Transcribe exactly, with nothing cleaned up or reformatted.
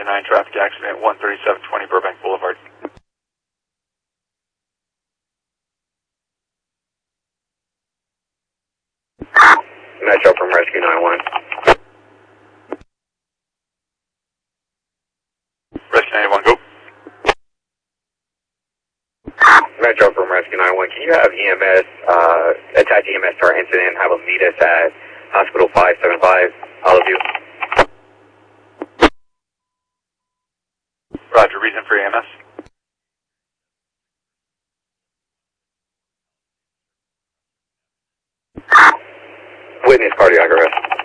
nine, traffic accident, one thirty-seven twenty Burbank Boulevard. Metro from Rescue nine one. Rescue nine one, go. Metro from Rescue nine one. Can you have E M S, uh, attach E M S to our incident and have them meet us at Hospital five seven five? All of you. Roger, reason for E M S? Witness cardiac arrest.